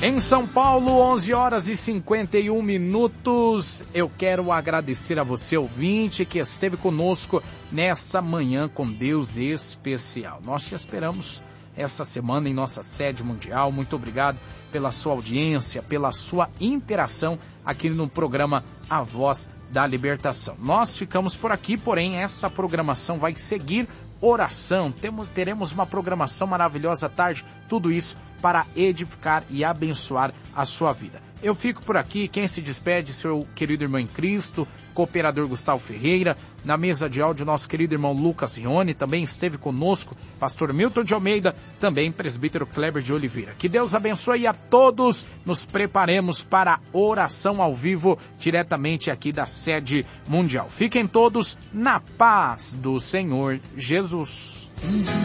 Em São Paulo, 11 horas e 51 minutos. Eu quero agradecer a você, ouvinte, que esteve conosco nessa manhã com Deus especial. Nós te esperamos essa semana em nossa sede mundial. Muito obrigado pela sua audiência, pela sua interação aqui no programa A Voz da Libertação. Nós ficamos por aqui, porém essa programação vai seguir. Oração, teremos uma programação maravilhosa à tarde, tudo isso para edificar e abençoar a sua vida. Eu fico por aqui, quem se despede, seu querido irmão em Cristo, cooperador Gustavo Ferreira, na mesa de áudio nosso querido irmão Lucas Rione, também esteve conosco, pastor Milton de Almeida, também presbítero Kleber de Oliveira. Que Deus abençoe a todos, nos preparemos para a oração ao vivo, diretamente aqui da sede mundial. Fiquem todos na paz do Senhor Jesus.